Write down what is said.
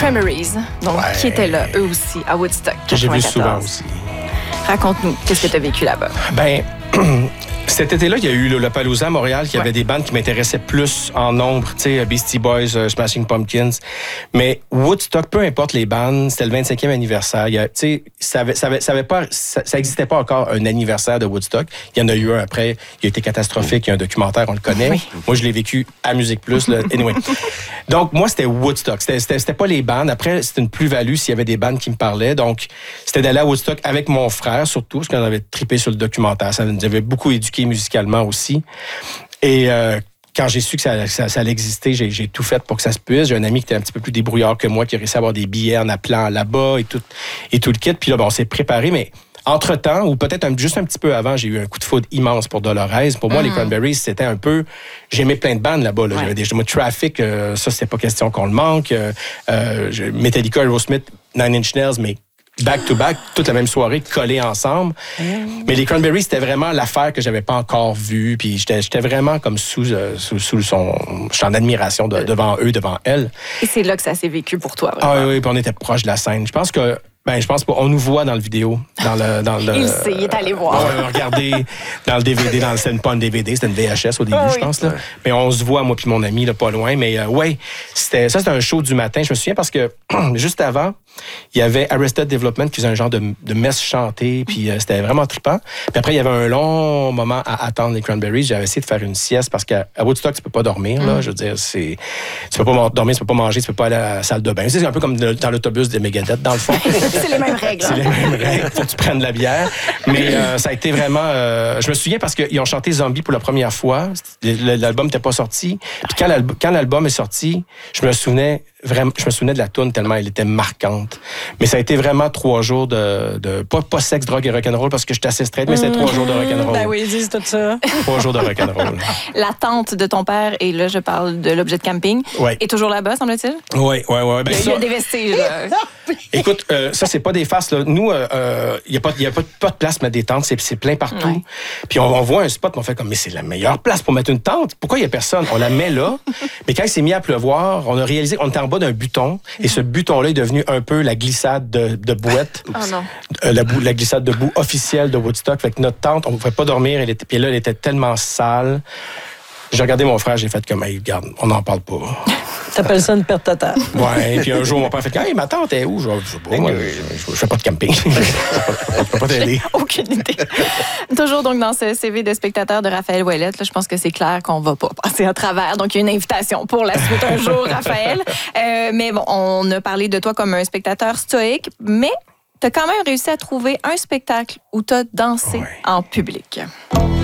Cranberries, donc qui étaient là, eux aussi, à Woodstock. Que j'ai vu 94. souvent aussi. Raconte-nous, qu'est-ce que tu as vécu là-bas? Ben, cet été-là, il y a eu le Lollapalooza à Montréal, qui avait des bandes qui m'intéressaient plus en nombre, tu sais, Beastie Boys, Smashing Pumpkins. Mais Woodstock, peu importe les bandes, c'était le 25e anniversaire. Tu sais, ça n'existait pas encore un anniversaire de Woodstock. Il y en a eu un après, il a été catastrophique, il y a un documentaire, on le connaît. Oui. Moi, je l'ai vécu à Musique Plus, là. Anyway. Donc, moi, c'était Woodstock. C'était pas les bandes. Après, c'était une plus-value s'il y avait des bandes qui me parlaient. Donc, c'était d'aller à Woodstock avec mon frère, surtout, parce qu'on avait trippé sur le documentaire. Ça nous avait beaucoup éduqué musicalement aussi. Et quand j'ai su que ça allait exister, j'ai tout fait pour que ça se puisse. J'ai un ami qui était un petit peu plus débrouillard que moi, qui a réussi à avoir des billets en appelant là-bas et tout le kit. Puis là, on s'est préparé, mais entre-temps, ou peut-être juste un petit peu avant, j'ai eu un coup de foudre immense pour Dolores. Pour moi, les Cranberries, c'était un peu... J'aimais plein de bandes là-bas. Là. J'avais déjà Traffic, ça, c'était pas question qu'on le manque. Metallica, Aerosmith, Nine Inch Nails, mais back-to-back, toute la même soirée, collés ensemble. Mais les Cranberries, c'était vraiment l'affaire que j'avais pas encore vue. Puis j'étais vraiment comme sous son... J'étais en admiration devant eux, devant elle. Et c'est là que ça s'est vécu pour toi, vraiment. Ah oui, puis on était proche de la scène. Je pense pas. On nous voit dans le vidéo. Dans le Il sait, il est allé voir. Regardez dans le DVD. C'était pas un DVD, c'était une VHS au début, je pense. Là. Mais on se voit, moi puis mon ami, là, pas loin. Mais c'était un show du matin. Je me souviens parce que juste avant, il y avait Arrested Development qui faisait un genre de messe chantée. Puis c'était vraiment trippant. Puis après, il y avait un long moment à attendre les Cranberries. J'avais essayé de faire une sieste parce qu'à Woodstock, tu peux pas dormir. Là. Je veux dire, tu peux pas dormir, tu peux pas manger, tu peux pas aller à la salle de bain. C'est un peu comme dans l'autobus de Megadeth, dans le fond. C'est les mêmes règles. C'est les mêmes règles. Faut que tu prennes de la bière. Mais ça a été vraiment... je me souviens parce qu'ils ont chanté Zombie pour la première fois. L'album n'était pas sorti. Puis quand l'album est sorti, je me souvenais de la toune tellement elle était marquante. Mais ça a été vraiment 3 jours de pas sexe, drogue et rock'n'roll parce que j'étais assez straight, mais c'était 3 jours de rock'n'roll. Ben oui, ils disent tout ça. 3 jours de rock'n'roll. La tante de ton père, et là, je parle de l'objet de camping, est toujours là-bas, semble-t-il? Oui. Ben, Il y a des vestiges, là. Écoute, ça, c'est pas des farces. Là. Nous, il n'y a pas de place pour mettre des tentes. C'est plein partout. Ouais. Puis on voit un spot, on fait comme, mais c'est la meilleure place pour mettre une tente. Pourquoi il n'y a personne? On la met là. Mais quand il s'est mis à pleuvoir, on a réalisé qu'on était en bas d'un buton. Et ce buton-là est devenu un peu la glissade de bouette. Oh non. La glissade de boue officielle de Woodstock. Fait que notre tente, on ne pouvait pas dormir. Puis là, elle était tellement sale. J'ai regardé mon frère, j'ai fait comme, hey, regarde, on n'en parle pas. T'appelles ça une perte totale. Ouais, puis un jour, mon père a fait, hey, ma tante est où? Je sais pas, moi, je fais pas de camping. Je peux pas t'aider. Aucune idée. Toujours donc dans ce CV de spectateur de Raphaël Ouellette, là, je pense que c'est clair qu'on va pas passer à travers. Donc, il y a une invitation pour la suite un jour, Raphaël. Mais bon, on a parlé de toi comme un spectateur stoïque, mais tu as quand même réussi à trouver un spectacle où tu as dansé en public.